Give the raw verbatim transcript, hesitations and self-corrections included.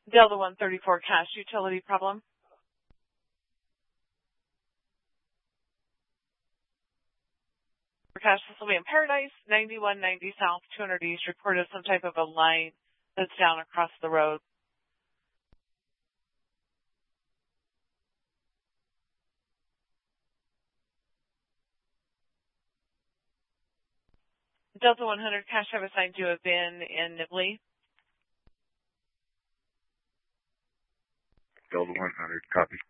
Delta one thirty-four cash utility problem. For cash, this will be in Paradise, ninety-one ninety South, two hundred East. Reported some type of a line that's down across the road. Delta one hundred cash, have assigned you a bin in Nibley. Delta one hundred, copy.